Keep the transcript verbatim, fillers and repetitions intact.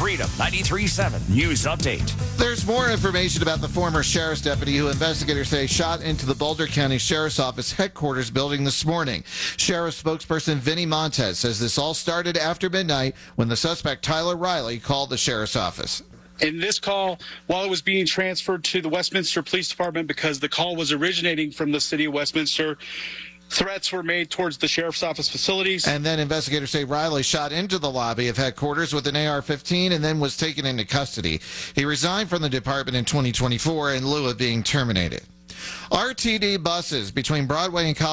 Freedom ninety-three point seven News Update. There's more information about the former sheriff's deputy who investigators say shot into the Boulder County Sheriff's Office headquarters building this morning. Sheriff spokesperson Vinny Montez says this all started after midnight when the suspect Tyler Riley called the sheriff's office. In this call, while it was being transferred to the Westminster Police Department because the call was originating from the city of Westminster, threats were made towards the sheriff's office facilities. And then investigators say Riley shot into the lobby of headquarters with an A R fifteen and then was taken into custody. He resigned from the department in twenty twenty-four in lieu of being terminated. R T D buses between Broadway and Colorado